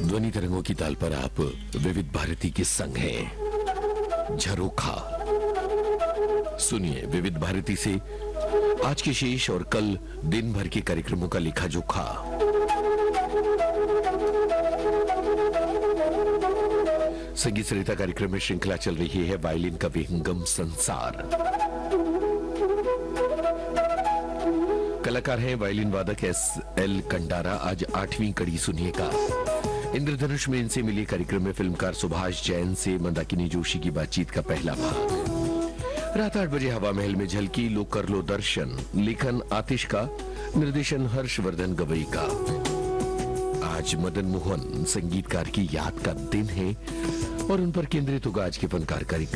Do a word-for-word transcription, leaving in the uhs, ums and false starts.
ध्वनि तरंगों की ताल पर आप विविध भारती के संग हैं। झरोखा सुनिए विविध भारती से आज के शेष और कल दिन भर के कार्यक्रमों का लेखा जोखा। संगीत सरिता कार्यक्रम में श्रृंखला चल रही है वायलिन का विहंगम संसार। कलाकार हैं वायलिन वादक एस एल कंडारा। आज आठवीं कड़ी सुनिएगा। इंद्रधनुष में इनसे मिली कार्यक्रम में फिल्मकार सुभाष जैन से मंदाकिनी जोशी की बातचीत का पहला भाग। रात आठ बजे हवा महल में झलकी लो कर लो दर्शन। लेखन आतिश का, निर्देशन हर्षवर्धन गवई का। आज मदन मोहन संगीतकार की याद का दिन है और उन पर केंद्रित होगा आज के फनकार कार्यक्रम।